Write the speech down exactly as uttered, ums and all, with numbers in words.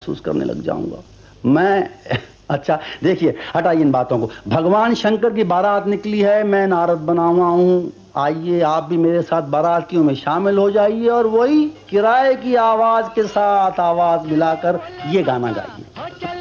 महसूस करने लग जाऊंगा मैं। अच्छा देखिए, हटाइए इन बातों को। भगवान शंकर की बारात निकली है, मैं नारद बना हुआ हूं। आइए आप भी मेरे साथ बारातियों में शामिल हो जाइए और वही किराए की आवाज के साथ आवाज मिलाकर ये गाना गाइए।